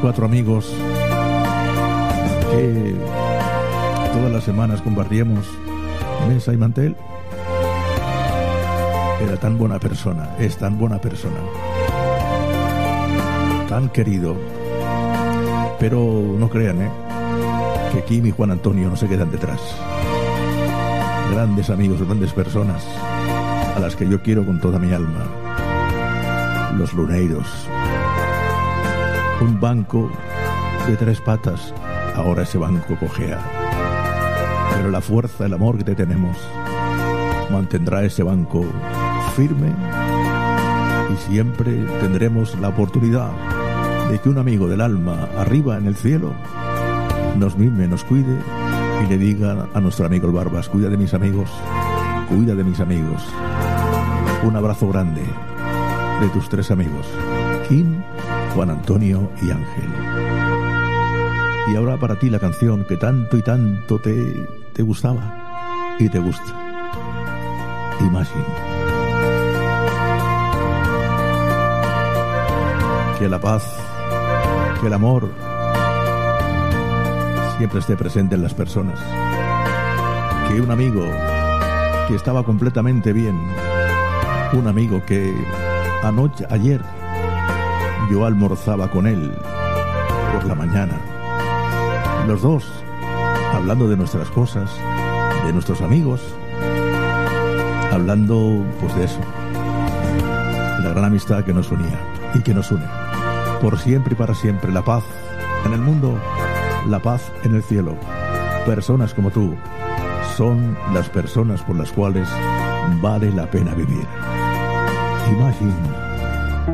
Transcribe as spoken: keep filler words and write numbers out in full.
cuatro amigos que todas las semanas compartíamos mesa y mantel. Era tan buena persona, es tan buena persona, tan querido. Pero no crean, ¿eh?, que Kim y Juan Antonio no se quedan detrás. Grandes amigos, grandes personas, a las que yo quiero con toda mi alma. Los Luneiros. Un banco de tres patas, ahora ese banco cojea. Pero la fuerza, el amor que te tenemos, mantendrá ese banco firme, y siempre tendremos la oportunidad de que un amigo del alma arriba en el cielo nos mime, nos cuide y le diga a nuestro amigo el Barbas: cuida de mis amigos, cuida de mis amigos. Un abrazo grande de tus tres amigos, Kim, Juan Antonio y Ángel. Y ahora para ti la canción que tanto y tanto te, te gustaba y te gusta, Imagine. Que la paz, que el amor siempre esté presente en las personas. Que un amigo que estaba completamente bien, un amigo que anoche, ayer, yo almorzaba con él por la mañana, los dos hablando de nuestras cosas, de nuestros amigos, hablando pues de eso, la gran amistad que nos unía y que nos une por siempre y para siempre. La paz en el mundo, la paz en el cielo. Personas como tú son las personas por las cuales vale la pena vivir. Imagine.